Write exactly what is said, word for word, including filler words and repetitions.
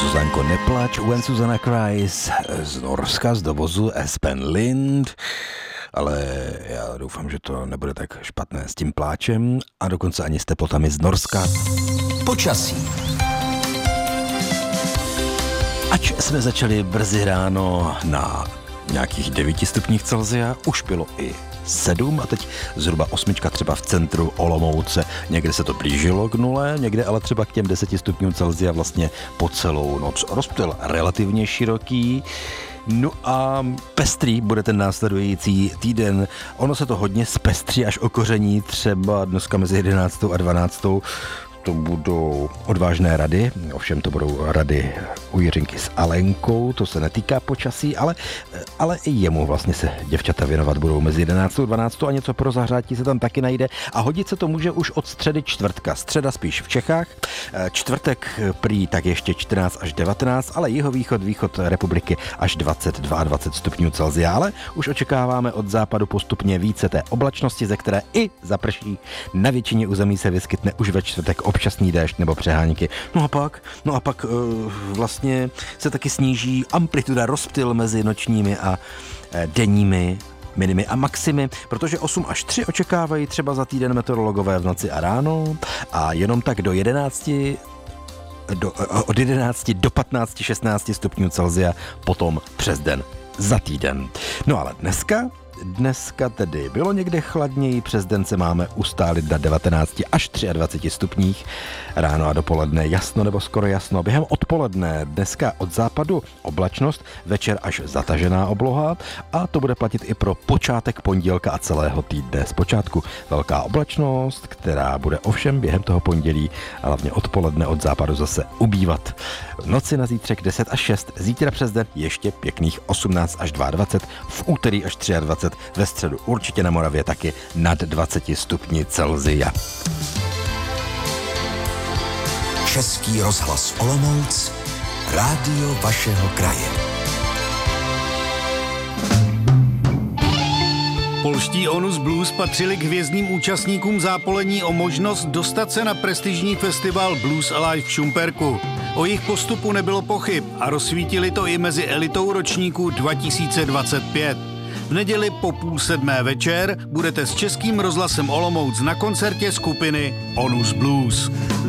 Zuzanko, neplač, When Susanna Cries z Norska, z dovozu Espen Lind, ale já doufám, že to nebude tak špatné s tím pláčem a dokonce ani s teplotami z Norska. Počasí. Ač jsme začali brzy ráno na nějakých devíti stupních Celsia, už bylo i sedm a teď zhruba osmička třeba v centru Olomouce. Někde se to blížilo k nule, někde ale třeba k těm deseti stupňům Celsia vlastně po celou noc. Rozptyl relativně široký. No a pestrý bude ten následující týden. Ono se to hodně zpestří až okoření, třeba dneska mezi jedenáctou a dvanáctou. To budou odvážné rady, ovšem to budou rady u Jiřinky s Alenkou, to se netýká počasí, ale, ale i jemu vlastně se děvčata věnovat budou mezi jedenáctou a dvanáctou a něco pro zahřátí se tam taky najde a hodit se to může už od středy čtvrtka. Středa spíš v Čechách, čtvrtek prý tak ještě čtrnáct až devatenáct, ale jihovýchod, východ republiky až dvacet dva a dvacet stupňů Celsia, ale už očekáváme od západu postupně více té oblačnosti, ze které i zaprší. Na většině území se vyskytne už ve čtvrtek občasný déšť nebo přehánky. No a pak, no a pak uh, vlastně se taky sníží amplituda, rozptyl mezi nočními a uh, denními minimy a maximy, protože osm až tři očekávají třeba za týden meteorologové v noci a ráno a jenom tak do jedenácti do, uh, od jedenácti do patnácti šestnácti stupňů Celsia potom přes den za týden. No ale dneska Dneska tedy bylo někde chladněji, přes den se máme ustálit na devatenácti až dvaceti třech stupních, ráno a dopoledne jasno nebo skoro jasno. Během odpoledne dneska od západu oblačnost, večer až zatažená obloha a to bude platit i pro počátek pondělka a celého týdne. Zpočátku velká oblačnost, která bude ovšem během toho pondělí a hlavně odpoledne od západu zase ubývat. V noci na zítřek deset až šest, zítra přes den ještě pěkných osmnáct až dvacet dva, v úterý až dvacet tři, ve středu určitě na Moravě taky nad dvaceti stupni Celsia. Český rozhlas Olomouc, rádio vašeho kraje. Polští Onus Blues patřili k hvězdným účastníkům zápolení o možnost dostat se na prestižní festival Blues Alive v Šumperku. O jejich postupu nebylo pochyb a rozsvítili to i mezi elitou ročníku dva tisíce dvacet pět. V neděli po půl sedmé večer budete s Českým rozhlasem Olomouc na koncertě skupiny Onus Blues.